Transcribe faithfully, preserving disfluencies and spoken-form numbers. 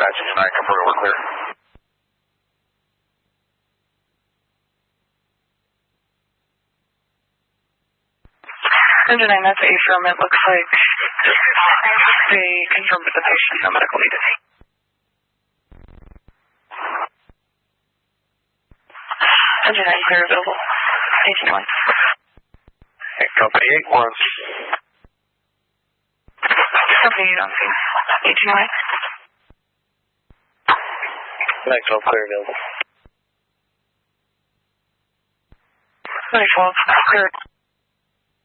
Apache nine, confirm we're clear. Engine nine, that's affirm. It looks like they confirmed with the patient, no medical needed. Engine nine, clear available. eighteen one. Okay, company eight one. Company eight on scene. eighteen one. Maxwell, clear available. twenty twelve, clear.